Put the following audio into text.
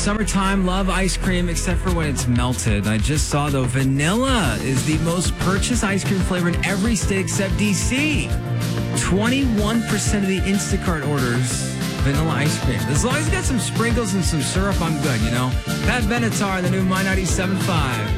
Summertime, love ice cream, except for when it's melted. I just saw, though, vanilla is the most purchased ice cream flavor in every state except D.C. 21% of the Instacart orders, vanilla ice cream. As long as you got some sprinkles and some syrup, I'm good, you know? Pat Benatar, the new My 97.5.